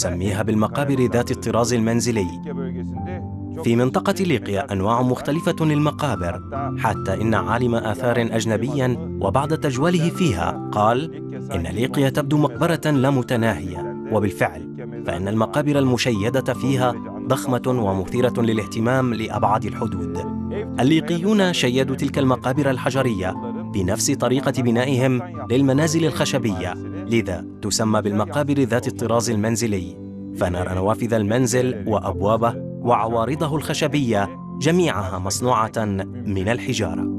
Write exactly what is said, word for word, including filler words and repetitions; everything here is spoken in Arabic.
نسميها بالمقابر ذات الطراز المنزلي. في منطقة ليقيا أنواع مختلفة للمقابر، حتى إن عالم آثار أجنبيا وبعد تجوله فيها قال إن ليقيا تبدو مقبرة لا متناهية، وبالفعل فإن المقابر المشيدة فيها ضخمة ومثيرة للاهتمام لأبعد الحدود. الليقيون شيدوا تلك المقابر الحجرية بنفس طريقة بنائهم للمنازل الخشبية، لذا تسمى بالمقابر ذات الطراز المنزلي، فنرى نوافذ المنزل وأبوابه وعوارضه الخشبية جميعها مصنوعة من الحجارة.